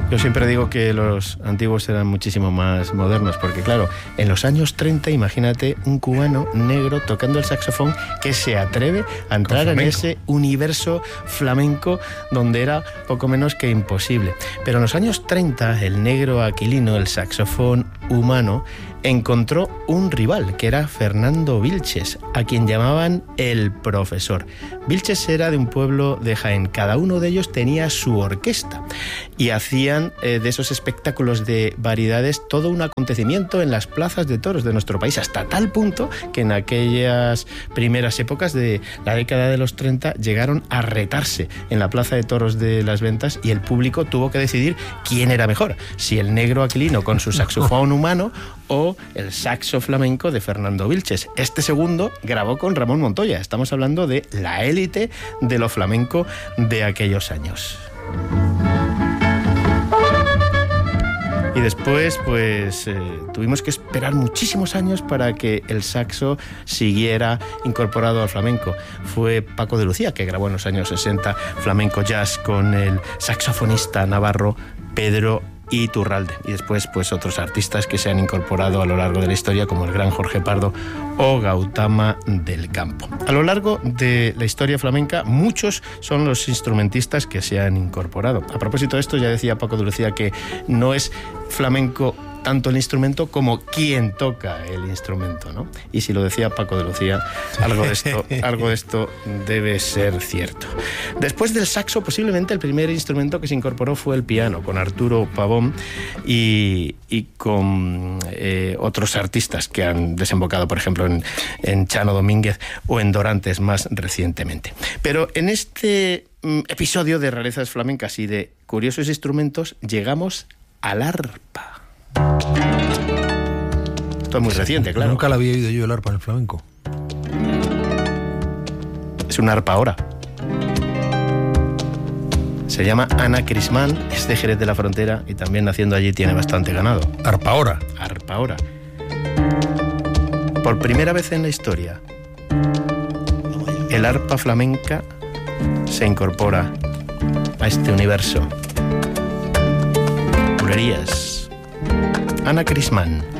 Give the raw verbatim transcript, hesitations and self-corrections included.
Yo siempre digo que los antiguos eran muchísimo más modernos, porque claro, en los años treinta, imagínate un cubano negro tocando el saxofón que se atreve a entrar en ese universo flamenco donde era poco menos que imposible. Pero en los años treinta, el negro Aquilino, el saxofón humano, encontró un rival, que era Fernando Vilches, a quien llamaban el profesor. Vilches era de un pueblo de Jaén. Cada uno de ellos tenía su orquesta y hacían eh, de esos espectáculos de variedades todo un acontecimiento en las plazas de toros de nuestro país, hasta tal punto que en aquellas primeras épocas de la década de los treinta llegaron a retarse en la plaza de toros de Las Ventas y el público tuvo que decidir quién era mejor, si el negro Aquilino con su saxofón humano o el saxo flamenco de Fernando Vilches. Este segundo grabó con Ramón Montoya. Estamos hablando de la élite de lo flamenco de aquellos años. Y después, pues, eh, tuvimos que esperar muchísimos años para que el saxo siguiera incorporado al flamenco. Fue Paco de Lucía, que grabó en los años sesenta flamenco jazz con el saxofonista navarro Pedro Iturralde. Y después, pues, otros artistas que se han incorporado a lo largo de la historia, como el gran Jorge Pardo o Gautama del Campo. A lo largo de la historia flamenca, muchos son los instrumentistas que se han incorporado. A propósito de esto, ya decía Paco de Lucía que no es flamenco tanto el instrumento como quien toca el instrumento, ¿no? Y si lo decía Paco de Lucía, algo de esto, algo de esto debe ser cierto. Después del saxo, posiblemente el primer instrumento que se incorporó fue el piano, con Arturo Pavón y, y con eh, otros artistas que han desembocado, por ejemplo, en, en Chano Domínguez o en Dorantes más recientemente. Pero en este mm, episodio de Rarezas Flamencas y de curiosos instrumentos, llegamos al arpa. Esto es muy reciente, claro. Nunca la había oído yo, el arpa en el flamenco. Es una arpa ahora. Se llama Ana Crismán, es de Jerez de la Frontera y también naciendo allí tiene bastante ganado. Arpa ahora. Arpa ahora. Por primera vez en la historia, el arpa flamenca se incorpora a este universo. Bulerías. Ana Crismán.